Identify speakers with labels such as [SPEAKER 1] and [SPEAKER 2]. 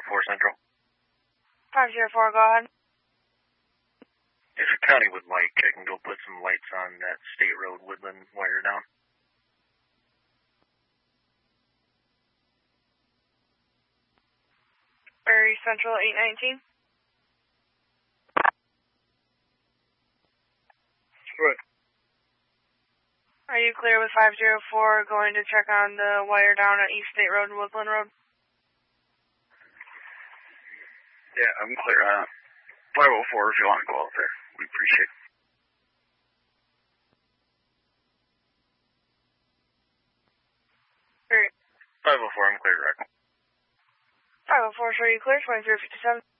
[SPEAKER 1] 504 Central.
[SPEAKER 2] 504, go ahead.
[SPEAKER 1] If the county would like, I can go put some lights on that State Road Woodland wire down.
[SPEAKER 2] Prairie Central 819.
[SPEAKER 1] Good.
[SPEAKER 2] Are you clear with 504 going to check on the wire down at East State Road and Woodland Road?
[SPEAKER 1] Yeah, I'm clear on 504 if you want to go out there. We appreciate it.
[SPEAKER 2] Great.
[SPEAKER 1] 504, I'm clear, right?
[SPEAKER 2] 504, sure you clear, 2357.